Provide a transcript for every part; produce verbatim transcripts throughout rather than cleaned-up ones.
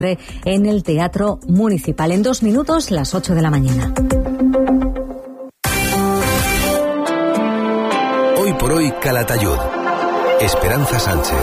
en el Teatro Municipal. En dos minutos, las ocho de la mañana. Hoy por hoy, Calatayud. Esperanza Sánchez.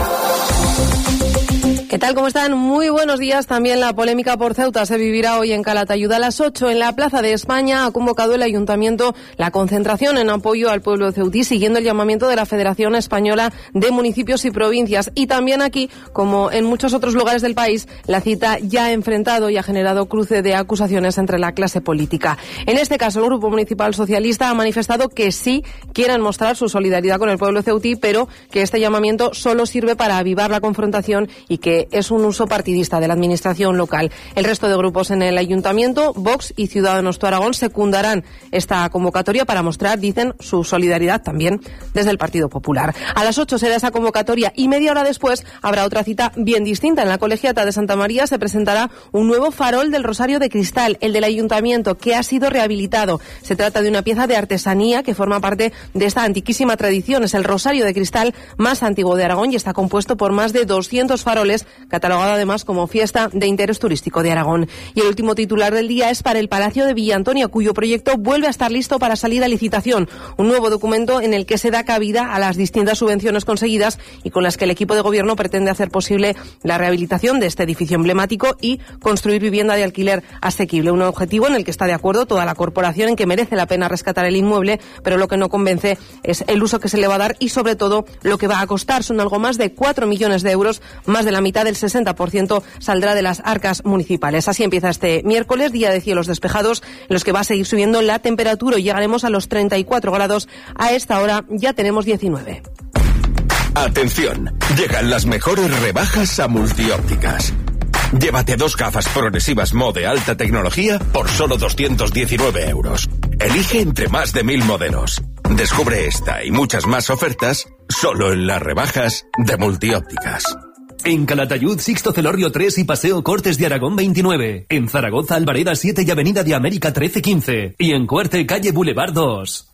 ¿Qué tal? ¿Cómo están? Muy buenos días. También la polémica por Ceuta se vivirá hoy en Calatayud. A las ocho en la Plaza de España ha convocado el Ayuntamiento la concentración en apoyo al pueblo ceutí, siguiendo el llamamiento de la Federación Española de Municipios y Provincias. Y también aquí, como en muchos otros lugares del país, la cita ya ha enfrentado y ha generado cruce de acusaciones entre la clase política. En este caso, el Grupo Municipal Socialista ha manifestado que sí quieren mostrar su solidaridad con el pueblo ceutí, pero que este llamamiento solo sirve para avivar la confrontación y que es un uso partidista de la administración local. El resto de grupos en el Ayuntamiento, Vox y Ciudadanos Tu Aragón, secundarán esta convocatoria para mostrar, dicen, su solidaridad también desde el Partido Popular. A las ocho será esa convocatoria y media hora después habrá otra cita bien distinta. En la Colegiata de Santa María se presentará un nuevo farol del Rosario de Cristal, el del Ayuntamiento, que ha sido rehabilitado. Se trata de una pieza de artesanía que forma parte de esta antiquísima tradición. Es el Rosario de Cristal más antiguo de Aragón y está compuesto por más de doscientos faroles, catalogado además como fiesta de interés turístico de Aragón. Y el último titular del día es para el Palacio de Villa Antonia, cuyo proyecto vuelve a estar listo para salir a licitación. Un nuevo documento en el que se da cabida a las distintas subvenciones conseguidas y con las que el equipo de gobierno pretende hacer posible la rehabilitación de este edificio emblemático y construir vivienda de alquiler asequible. Un objetivo en el que está de acuerdo toda la corporación, en que merece la pena rescatar el inmueble, pero lo que no convence es el uso que se le va a dar y sobre todo lo que va a costar. Son algo más de cuatro millones de euros, más de la mitad del sesenta por ciento saldrá de las arcas municipales. Así empieza este miércoles, día de cielos despejados, en los que va a seguir subiendo la temperatura y llegaremos a los treinta y cuatro grados. A esta hora ya tenemos diecinueve. Atención, llegan las mejores rebajas a Multiópticas. Llévate dos gafas progresivas Mo de alta tecnología por solo doscientos diecinueve euros. Elige entre más de mil modelos. Descubre esta y muchas más ofertas solo en las rebajas de Multiópticas. En Calatayud, Sixto Celorrio tres y Paseo Cortes de Aragón veintinueve. En Zaragoza, Albareda siete y Avenida de América trece quince. Y en Cuerte, calle Boulevard dos.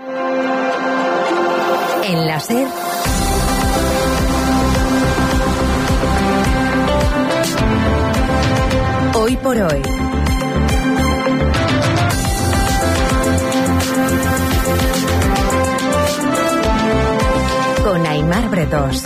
En la SER. Hoy por hoy. Con Aimar Bretós.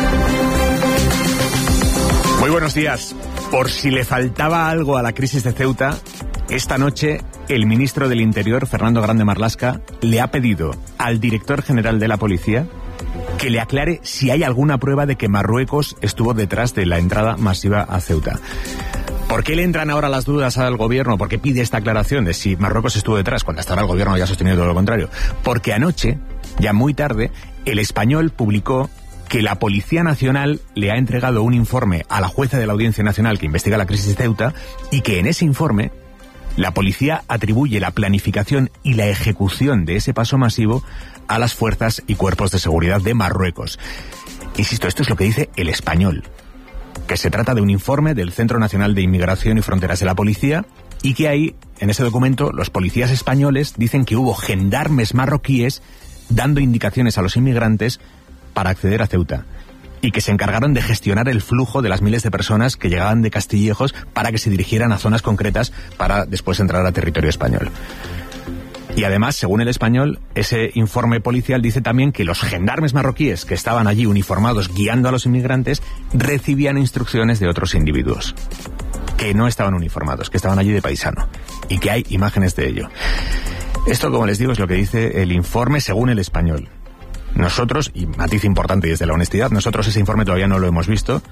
Muy buenos días. Por si le faltaba algo a la crisis de Ceuta, esta noche el ministro del Interior, Fernando Grande Marlaska, le ha pedido al director general de la policía que le aclare si hay alguna prueba de que Marruecos estuvo detrás de la entrada masiva a Ceuta. ¿Por qué le entran ahora las dudas al gobierno? ¿Por qué pide esta aclaración de si Marruecos estuvo detrás cuando hasta ahora el gobierno ya ha sostenido todo lo contrario? Porque anoche, ya muy tarde, El Español publicó que la Policía Nacional le ha entregado un informe a la jueza de la Audiencia Nacional que investiga la crisis de Ceuta y que en ese informe la policía atribuye la planificación y la ejecución de ese paso masivo a las fuerzas y cuerpos de seguridad de Marruecos. Insisto, esto es lo que dice El Español, que se trata de un informe del Centro Nacional de Inmigración y Fronteras de la Policía y que ahí, en ese documento, los policías españoles dicen que hubo gendarmes marroquíes dando indicaciones a los inmigrantes para acceder a Ceuta y que se encargaron de gestionar el flujo de las miles de personas que llegaban de Castillejos para que se dirigieran a zonas concretas para después entrar a territorio español. Y además, según El Español, ese informe policial dice también que los gendarmes marroquíes que estaban allí uniformados guiando a los inmigrantes recibían instrucciones de otros individuos que no estaban uniformados, que estaban allí de paisano y que hay imágenes de ello. Esto, como les digo, es lo que dice el informe según El Español. Nosotros, y matiz importante desde la honestidad, nosotros ese informe todavía no lo hemos visto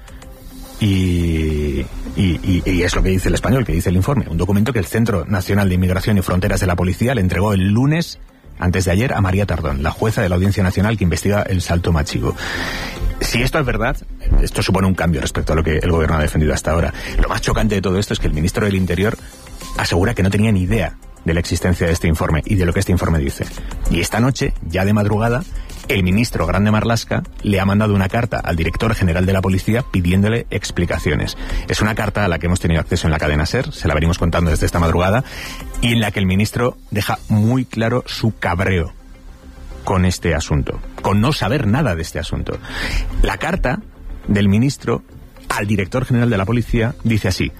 y, y, y, y es lo que dice El Español, que dice el informe. Un documento que el Centro Nacional de Inmigración y Fronteras de la Policía le entregó el lunes, antes de ayer, a María Tardón, la jueza de la Audiencia Nacional que investiga el Salto Machigo. Si esto es verdad, esto supone un cambio respecto a lo que el gobierno ha defendido hasta ahora. Lo más chocante de todo esto es que el ministro del Interior asegura que no tenía ni idea de la existencia de este informe y de lo que este informe dice. Y esta noche, ya de madrugada, el ministro Grande Marlaska le ha mandado una carta al director general de la policía pidiéndole explicaciones. Es una carta a la que hemos tenido acceso en la cadena SER, se la venimos contando desde esta madrugada, y en la que el ministro deja muy claro su cabreo con este asunto, con no saber nada de este asunto. La carta del ministro al director general de la policía, dice así: